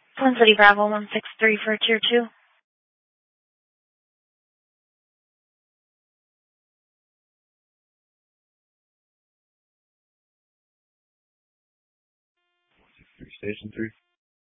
Twin City Bravo 163 for Tier 2. Station 3.